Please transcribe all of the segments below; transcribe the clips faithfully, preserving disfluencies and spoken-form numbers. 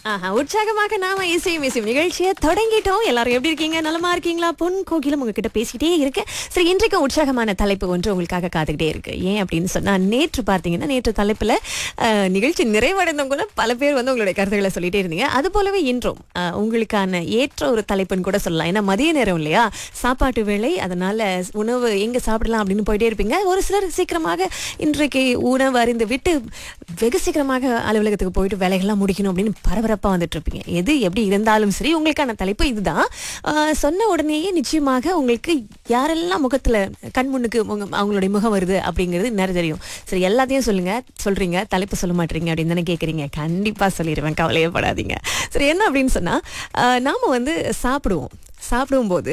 ஆஹா, உற்சாகமாக நாம இசையும் இசையும் நிகழ்ச்சியை தொடங்கிட்டோம். எல்லாரும் எப்படி இருக்கீங்க? நலமா இருக்கீங்களா? பொன் கோகிலம் உங்ககிட்ட பேசிட்டே இருக்கு. சரி, இன்றைக்கு உற்சாகமான தலைப்பு ஒன்று உங்களுக்காக காத்துக்கிட்டே இருக்கு. ஏன் அப்படின்னு சொன்னா, நேற்று பார்த்தீங்கன்னா நேற்று தலைப்புல அஹ், நிகழ்ச்சி நிறைவடைந்தவங்க கூட பல பேர் வந்து உங்களுடைய கருத்துக்களை சொல்லிட்டே இருந்தீங்க. அது போலவே இன்றும் அஹ், உங்களுக்கான ஏற்ற ஒரு தலைப்புன்னு கூட சொல்லலாம். ஏன்னா மதிய நேரம் இல்லையா, சாப்பாட்டு வேளை, அதனால உணவு எங்க சாப்பிடலாம் அப்படின்னு போயிட்டே இருப்பீங்க. ஒரு சிலர் சீக்கிரமாக இன்றைக்கு உணவு அறிந்து விட்டு வெகு சீக்கிரமாக அலுவலகத்துக்கு போயிட்டு வேலைகள்லாம் முடிக்கணும் அப்படின்னு பரபரப்பா வந்துட்டு இருப்பீங்க. எது எப்படி இருந்தாலும் சரி, உங்களுக்கான தலைப்பு இதுதான். ஆஹ் சொன்ன உடனேயே நிச்சயமாக உங்களுக்கு யாரெல்லாம் முகத்துல கண் முன்னுக்கு முகம் அவங்களுடைய முகம் வருது அப்படிங்கிறது நிறைய தெரியும். சரி, எல்லாத்தையும் சொல்லுங்க. சொல்றீங்க, தலைப்பு சொல்ல மாட்டீங்க அப்படின்னு தானே கேட்குறீங்க. கண்டிப்பா சொல்லிடுவேன், கவலையே படாதீங்க. சரி, என்ன அப்படின்னு சொன்னா, ஆஹ் நாம வந்து சாப்பிடுவோம். சாப்பிடும்போது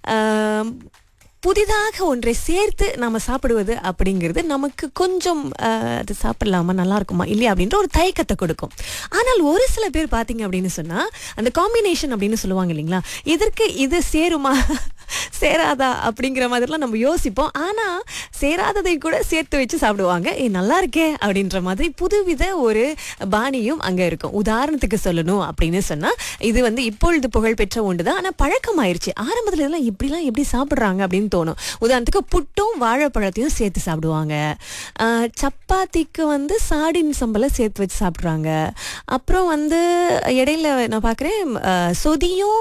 ஆஹ் புதிதாக ஒன்றை சேர்த்து நம்ம சாப்பிடுவது அப்படிங்கிறது நமக்கு கொஞ்சம் அஹ், அது சாப்பிடலாமா, நல்லா இருக்குமா இல்லையா அப்படின்ற ஒரு தயக்கத்தை கொடுக்கும். ஆனால் ஒரு சில பேர் பார்த்தீங்க அப்படின்னு சொன்னா, அந்த காம்பினேஷன் அப்படின்னு சொல்லுவாங்க இல்லைங்களா, இதற்கு இது சேருமா சேராதா அப்படிங்கிற மாதிரிலாம் நம்ம யோசிப்போம். ஆனா சேராததை கூட சேர்த்து வச்சு சாப்பிடுவாங்க. ஏ நல்லா இருக்கே அப்படின்ற மாதிரி புதுவித ஒரு பாணியும் அங்க இருக்கும். உதாரணத்துக்கு சொல்லணும் அப்படின்னு சொன்னா, இது வந்து இப்பொழுது புகழ்பெற்ற ஒன்றுதான். ஆனா பழக்கமாயிருச்சு. ஆரம்பத்துல இதெல்லாம் இப்படிலாம் எப்படி சாப்பிடுறாங்க அப்படின்னு தோணும். உதாரணத்துக்கு புட்டும் வாழைப்பழத்தையும் சேர்த்து சாப்பிடுவாங்க. ஆஹ் சப்பாத்திக்கு வந்து சாடின் சம்பளம் சேர்த்து வச்சு சாப்பிடுறாங்க. அப்புறம் வந்து இடையில நான் பார்க்குறேன், சொதியும்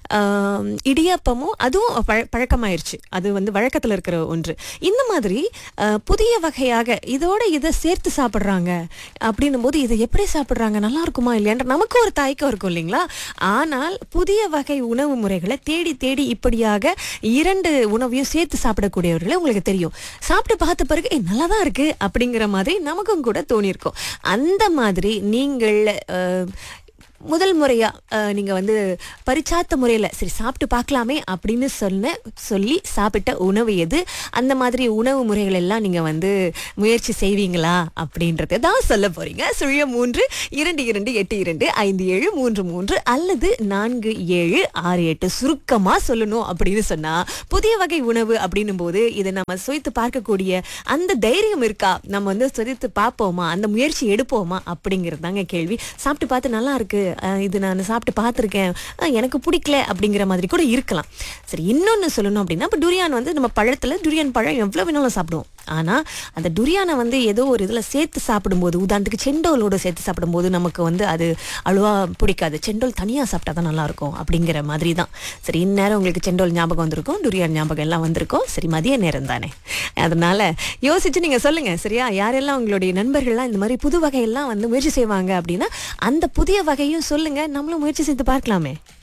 ஆஹ் இடியாப்பமும் அதுவும் பழ பழக்கமாயிருச்சு. அது வந்து வழக்கத்தில் இருக்கிற ஒன்று. இந்த மாதிரி ஆஹ் புதிய வகையாக இதோட இதை சேர்த்து சாப்பிட்றாங்க அப்படின்னும் போது, இதை எப்படி சாப்பிட்றாங்க, நல்லா இருக்குமா இல்லையான்ற நமக்கு ஒரு தயக்கம் இருக்கும் இல்லைங்களா. ஆனால் புதிய வகை உணவு முறைகளை தேடி தேடி இப்படியாக இரண்டு உணவையும் சேர்த்து சாப்பிடக்கூடியவர்களே உங்களுக்கு தெரியும். சாப்பிட்டு பார்த்த பிறகு ஏ நல்லா தான் இருக்கு அப்படிங்கிற மாதிரி நமக்கும் கூட தோணியிருக்கும். அந்த மாதிரி நீங்கள் அஹ், முதல் முறையா அஹ், நீங்க வந்து பரிச்சாத்த முறையில சரி சாப்பிட்டு பார்க்கலாமே அப்படின்னு சொன்ன சொல்லி சாப்பிட்ட உணவு எது? அந்த மாதிரி உணவு முறைகள் எல்லாம் நீங்க வந்து முயற்சி செய்வீங்களா அப்படின்றத தான் சொல்ல போறீங்க. சுழிய மூன்று இரண்டு இரண்டு எட்டு இரண்டு ஐந்து ஏழு மூன்று மூன்று அல்லது நான்கு ஏழு ஆறு எட்டு. சுருக்கமா சொல்லணும் அப்படின்னு சொன்னா, புதிய வகை உணவு அப்படின்னும் போது இதை நம்ம சுவைத்து பார்க்கக்கூடிய அந்த தைரியம் இருக்கா? நம்ம வந்து சுவைத்து பார்ப்போமா, அந்த முயற்சி எடுப்போமா அப்படிங்கிறது தாங்க கேள்வி. சாப்பிட்டு பார்த்து நல்லா இருக்கு, அஹ் இது நான் சாப்பிட்டு பார்த்துருக்கேன், அஹ் எனக்கு பிடிக்கல அப்படிங்கிற மாதிரி கூட இருக்கலாம். சரி, இன்னொன்று சொல்லணும் அப்படின்னா, இப்போ டுரியான் வந்து நம்ம பழத்தில் டுரியான் பழம் எவ்வளோ வேணாலும் சாப்பிடுவோம். ஆனால் அந்த டுரியானை வந்து ஏதோ ஒரு இதில் சேர்த்து சாப்பிடும்போது, உதாரணத்துக்கு செண்டோலோடு சேர்த்து சாப்பிடும்போது நமக்கு வந்து அது அழுவா பிடிக்காது. செண்டோல் தனியாக சாப்பிட்டா தான் நல்லாயிருக்கும் அப்படிங்கிற மாதிரி தான். சரி, இந்நேரம் உங்களுக்கு செண்டோல் ஞாபகம் வந்திருக்கும், டுரியான் ஞாபகம் எல்லாம் வந்திருக்கும். சரி, மதிய நேரம் தானே, அதனால யோசிச்சு நீங்கள் சொல்லுங்கள். சரியா, யாரெல்லாம் உங்களுடைய நண்பர்கள்லாம் இந்த மாதிரி புது வகையெல்லாம் வந்து முயற்சி செய்வாங்க அப்படின்னா அந்த புதிய வகையும் சொல்லுங்க, நம்மளும் முயற்சி செய்து பார்க்கலாமே.